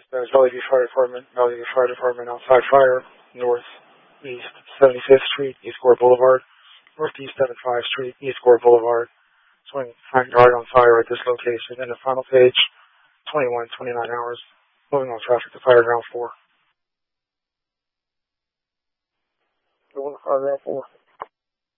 There's Valley View Fire Department, outside fire, northeast 75th Street, East Gore Boulevard, northeast 75th Street, East Gore Boulevard. Swing front yard on fire at this location. And the final page, 29 hours. Moving on traffic to fire ground 4. Going to fire ground 4.